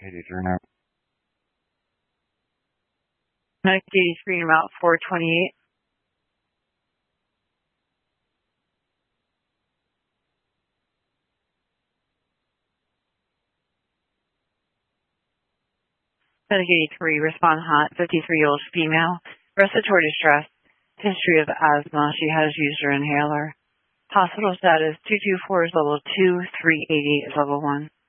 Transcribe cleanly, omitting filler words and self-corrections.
83 now. Medic 83 route 428. Medic 83, respond hot, 53-year-old female, respiratory distress, history of asthma. She has used her inhaler. Hospital status 224 is level 2, 388 is level 1.